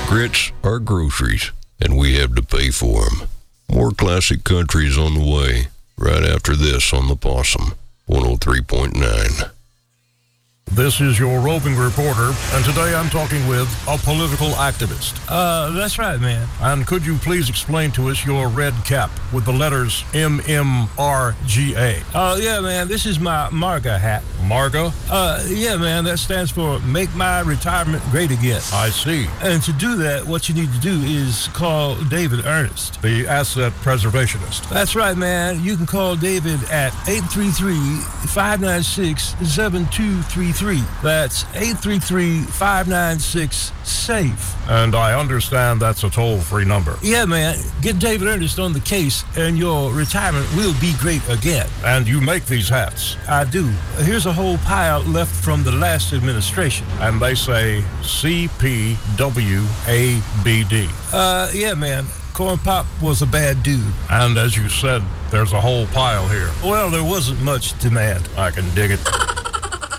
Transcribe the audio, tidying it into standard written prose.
Grits are groceries, and we have to pay for them. More classic country is on the way, right after this on the Possum, 103.9. This is your roving reporter, and today I'm talking with a political activist. That's right, man. And could you please explain to us your red cap with the letters MMRGA? Yeah, man, this is my MARGA hat. MARGA? Yeah, man, that stands for Make My Retirement Great Again. I see. And to do that, what you need to do is call David Ernest, the asset preservationist. That's right, man. You can call David at 833-596-7233. That's 833-596-SAFE. And I understand that's a toll-free number. Yeah, man. Get David Ernest on the case, and your retirement will be great again. And you make these hats? I do. Here's a whole pile left from the last administration. And they say CPWABD. Yeah, man. Corn Pop was a bad dude. And as you said, there's a whole pile here. Well, there wasn't much demand. I can dig it.